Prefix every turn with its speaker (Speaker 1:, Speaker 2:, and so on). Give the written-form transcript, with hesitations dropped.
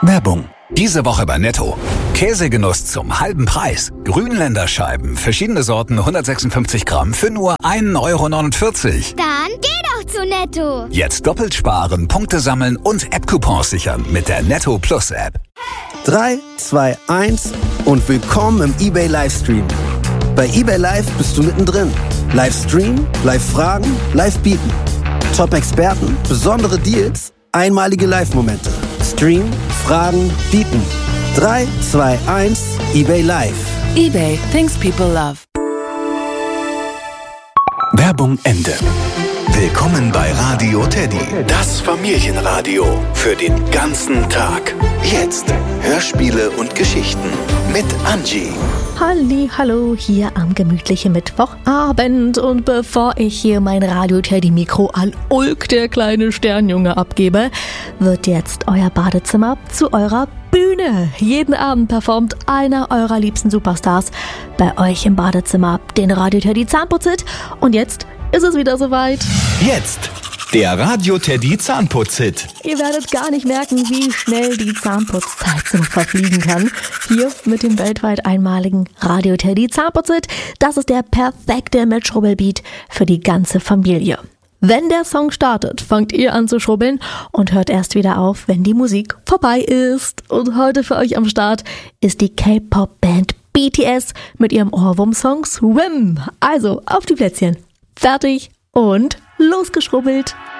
Speaker 1: Werbung. Diese Woche bei Netto. Käsegenuss zum halben Preis. Grünländerscheiben, verschiedene Sorten, 156 Gramm für nur 1,49 €.
Speaker 2: Dann geh doch zu Netto.
Speaker 1: Jetzt doppelt sparen, Punkte sammeln und App-Coupons sichern mit der Netto Plus App.
Speaker 3: 3, 2, 1 und willkommen im eBay Livestream. Bei eBay Live bist du mittendrin. Livestream, Live-Fragen, Live-Bieten. Top-Experten, besondere Deals, einmalige Live-Momente. Stream, Fragen, Bieten. 3, 2, 1, eBay Live.
Speaker 4: eBay, things people love.
Speaker 1: Werbung Ende. Willkommen bei Radio Teddy, das Familienradio für den ganzen Tag. Jetzt Hörspiele und Geschichten mit Angie.
Speaker 5: Hallo, hier am gemütlichen Mittwochabend. Und bevor ich hier mein Radio-Teddy-Mikro an Ulk, der kleine Sternjunge, abgebe, wird jetzt euer Badezimmer zu eurer Bühne. Jeden Abend performt einer eurer liebsten Superstars bei euch im Badezimmer den Radio-Teddy Zahnputzhit. Und jetzt ist es wieder soweit.
Speaker 1: Jetzt der Radio Teddy Zahnputzhit.
Speaker 5: Ihr werdet gar nicht merken, wie schnell die Zahnputzzeit so verfliegen kann. Hier mit dem weltweit einmaligen Radio Teddy Zahnputzhit. Das ist der perfekte Mitschrubbelbeat für die ganze Familie. Wenn der Song startet, fangt ihr an zu schrubbeln und hört erst wieder auf, wenn die Musik vorbei ist. Und heute für euch am Start ist die K-Pop-Band BTS mit ihrem Ohrwurm-Song Swim. Also auf die Plätzchen. Fertig und losgeschrubbelt.